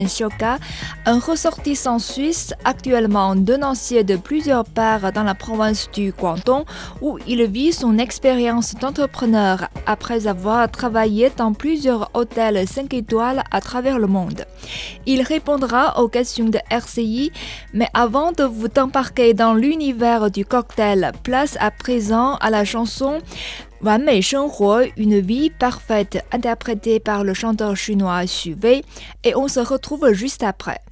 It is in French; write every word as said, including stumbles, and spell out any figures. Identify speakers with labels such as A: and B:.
A: Shoka, un ressortissant suisse actuellement tenancier de plusieurs parts dans la province du Guangdong où il vit son expérience d'entrepreneur après avoir travaillé dans plusieurs hôtels cinq étoiles à travers le monde. Il répondra aux questions de R C I, mais avant de vous embarquer dans l'univers du cocktail, place à présent à la chanson 完美生活, une vie parfaite, interprétée par le chanteur chinois Xu Wei, et on se retrouve juste après.